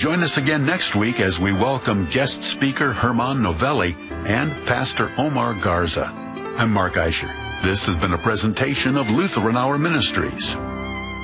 Join us again next week as we welcome guest speaker Herman Novelli and Pastor Omar Garza. I'm Mark Eicher. This has been a presentation of Lutheran Hour Ministries.